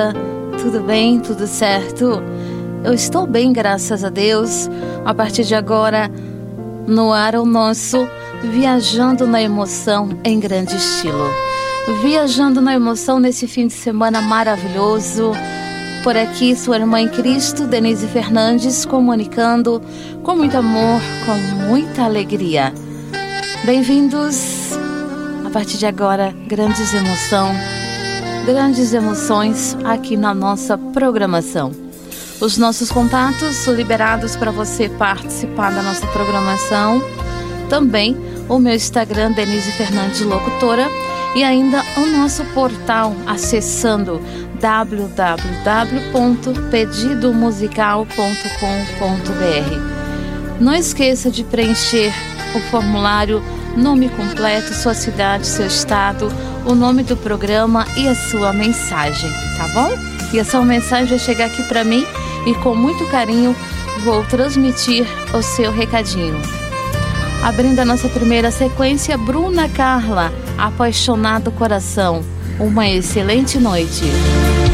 Tudo bem? Tudo certo? Eu estou bem, graças a Deus. A partir de agora, no ar o nosso Viajando na Emoção em grande estilo. Viajando na emoção nesse fim de semana maravilhoso. Por aqui, sua irmã em Cristo, Denise Fernandes, comunicando com muito amor, com muita alegria. Bem-vindos. A partir de agora, grandes emoções aqui na nossa programação. Os nossos contatos liberados para você participar da nossa programação. Também o meu Instagram, Denise Fernandes Locutora. E ainda o nosso portal, acessando www.pedidomusical.com.br. Não esqueça de preencher o formulário, nome completo, sua cidade, seu estado, o nome do programa e a sua mensagem, tá bom? E a sua mensagem vai chegar aqui para mim e com muito carinho vou transmitir o seu recadinho. Abrindo a nossa primeira sequência, Bruna Carla, Apaixonado Coração. Uma excelente noite.